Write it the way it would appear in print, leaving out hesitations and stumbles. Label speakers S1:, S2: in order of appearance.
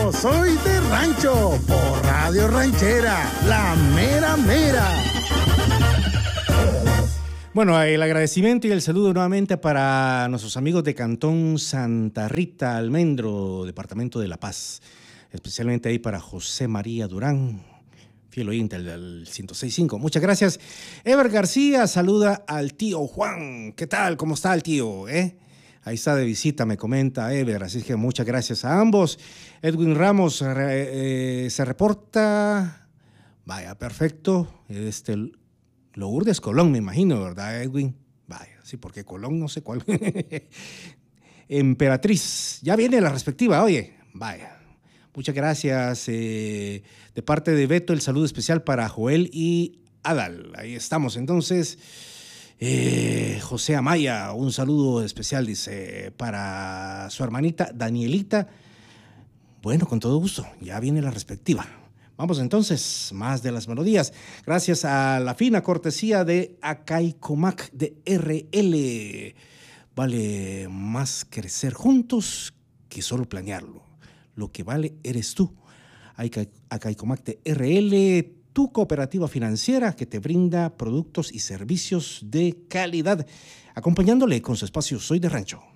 S1: Soy de Rancho por Radio Ranchera, la mera mera.
S2: Bueno, el agradecimiento y el saludo nuevamente para nuestros amigos de Cantón Santa Rita, Almendro, Departamento de La Paz. Especialmente ahí para José María Durán, fiel oyente del 106.5. Muchas gracias. Ever García saluda al tío Juan. ¿Qué tal? ¿Cómo está el tío? Ahí está de visita, me comenta Ever. Así que muchas gracias a ambos. Edwin Ramos se reporta. Vaya, perfecto. Lourdes Colón, me imagino, ¿verdad, Edwin? Vaya, sí, porque Colón no sé cuál. Emperatriz, ya viene la respectiva, oye, vaya. Muchas gracias. De parte de Beto, el saludo especial para Joel y Adal. Ahí estamos, entonces. José Amaya, un saludo especial, dice, para su hermanita Danielita. Bueno, con todo gusto, ya viene la respectiva. Vamos entonces, más de las melodías. Gracias a la fina cortesía de Acaicomac de RL. Vale más crecer juntos que solo planearlo. Lo que vale eres tú. Acaicomac de RL, tu cooperativa financiera que te brinda productos y servicios de calidad. Acompañándole con su espacio Soy de Rancho.